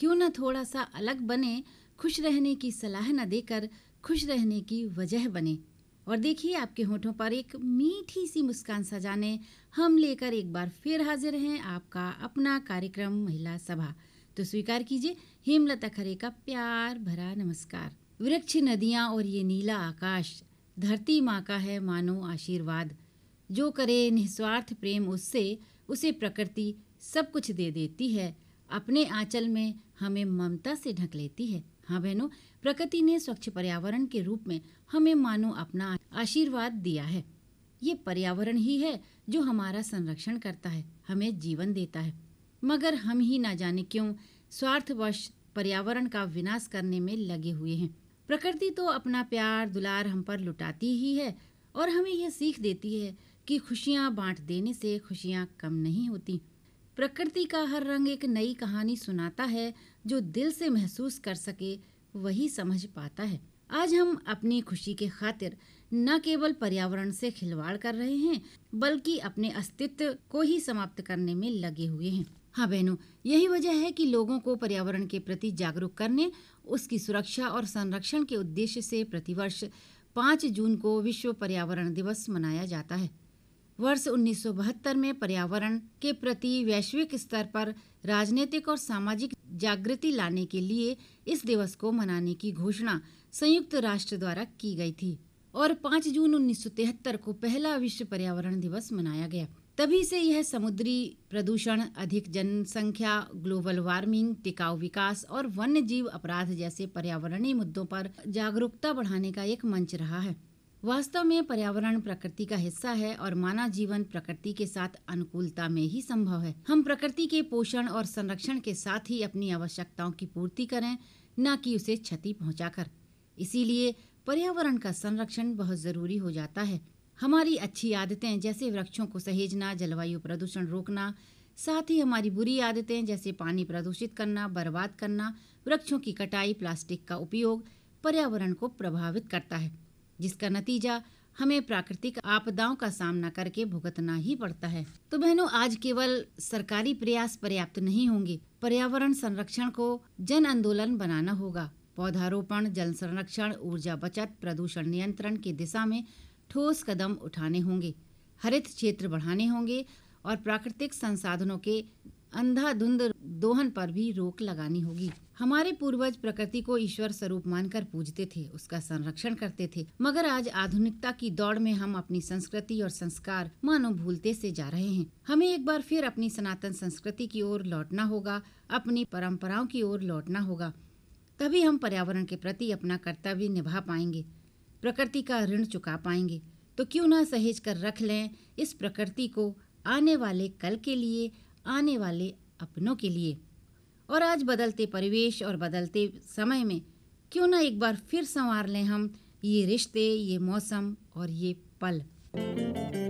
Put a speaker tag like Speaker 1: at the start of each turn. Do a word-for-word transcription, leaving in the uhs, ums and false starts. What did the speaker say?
Speaker 1: क्यों न थोड़ा सा अलग बने, खुश रहने की सलाह न देकर खुश रहने की वजह बने। और देखिए, आपके होठों पर एक मीठी सी मुस्कान सजाने हम लेकर एक बार फिर हाजिर हैं आपका अपना कार्यक्रम महिला सभा। तो स्वीकार कीजिए हेमलता खरे का प्यार भरा नमस्कार। वृक्ष, नदियाँ और ये नीला आकाश, धरती माँ का है मानो आशीर्वाद। जो करे निस्वार्थ प्रेम उससे, उसे प्रकृति सब कुछ दे देती है। अपने आंचल में हमें ममता से ढक लेती है। हाँ बहनों, प्रकृति ने स्वच्छ पर्यावरण के रूप में हमें मानो अपना आशीर्वाद दिया है। ये पर्यावरण ही है जो हमारा संरक्षण करता है, हमें जीवन देता है। मगर हम ही ना जाने क्यों स्वार्थवश पर्यावरण का विनाश करने में लगे हुए हैं। प्रकृति तो अपना प्यार दुलार हम पर लुटाती ही है और हमें यह सीख देती है कि खुशियाँ बांट देने से खुशियाँ कम नहीं होती। प्रकृति का हर रंग एक नई कहानी सुनाता है। जो दिल से महसूस कर सके वही समझ पाता है। आज हम अपनी खुशी के खातिर न केवल पर्यावरण से खिलवाड़ कर रहे हैं, बल्कि अपने अस्तित्व को ही समाप्त करने में लगे हुए हैं। हाँ बहनों, यही वजह है कि लोगों को पर्यावरण के प्रति जागरूक करने, उसकी सुरक्षा और संरक्षण के उद्देश्य से प्रतिवर्ष पाँच जून को विश्व पर्यावरण दिवस मनाया जाता है। वर्ष उन्नीस सौ बहत्तर में पर्यावरण के प्रति वैश्विक स्तर पर राजनीतिक और सामाजिक जागृति लाने के लिए इस दिवस को मनाने की घोषणा संयुक्त राष्ट्र द्वारा की गई थी और पाँच जून उन्नीस सौ तिहत्तर को पहला विश्व पर्यावरण दिवस मनाया गया। तभी से यह समुद्री प्रदूषण, अधिक जनसंख्या, ग्लोबल वार्मिंग, टिकाऊ विकास और वन्य जीव अपराध जैसे पर्यावरणीय मुद्दों पर जागरूकता बढ़ाने का एक मंच रहा है। वास्तव में पर्यावरण प्रकृति का हिस्सा है और मानव जीवन प्रकृति के साथ अनुकूलता में ही संभव है। हम प्रकृति के पोषण और संरक्षण के साथ ही अपनी आवश्यकताओं की पूर्ति करें, न कि उसे क्षति पहुंचाकर। इसीलिए पर्यावरण का संरक्षण बहुत जरूरी हो जाता है। हमारी अच्छी आदतें जैसे वृक्षों को सहेजना, जलवायु प्रदूषण रोकना, साथ ही हमारी बुरी आदतें जैसे पानी प्रदूषित करना, बर्बाद करना, वृक्षों की कटाई, प्लास्टिक का उपयोग पर्यावरण को प्रभावित करता है, जिसका नतीजा हमें प्राकृतिक आपदाओं का सामना करके भुगतना ही पड़ता है। तो बहनों, आज केवल सरकारी प्रयास पर्याप्त नहीं होंगे। पर्यावरण संरक्षण को जन आंदोलन बनाना होगा। पौधारोपण, जल संरक्षण, ऊर्जा बचत, प्रदूषण नियंत्रण की दिशा में ठोस कदम उठाने होंगे। हरित क्षेत्र बढ़ाने होंगे और प्राकृतिक संसाधनों के अंधाधुंध दोहन पर भी रोक लगानी होगी। हमारे पूर्वज प्रकृति को ईश्वर स्वरूप मानकर पूजते थे, उसका संरक्षण करते थे। मगर आज आधुनिकता की दौड़ में हम अपनी संस्कृति और संस्कार मानो भूलते से जा रहे हैं। हमें एक बार फिर अपनी सनातन संस्कृति की ओर लौटना होगा, अपनी परंपराओं की ओर लौटना होगा। तभी हम पर्यावरण के प्रति अपना कर्तव्य निभा पाएंगे, प्रकृति का ऋण चुका पाएंगे। तो क्यों ना सहेज कर रख लें इस प्रकृति को आने वाले कल के लिए, आने वाले अपनों के लिए। और आज बदलते परिवेश और बदलते समय में क्यों ना एक बार फिर संवार लें हम ये रिश्ते, ये मौसम और ये पल।